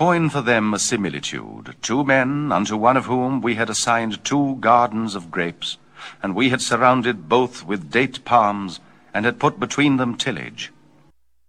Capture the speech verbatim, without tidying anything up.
coin for them a similitude, two men, unto one of whom we had assigned two gardens of grapes, and we had surrounded both with date palms, and had put between them tillage.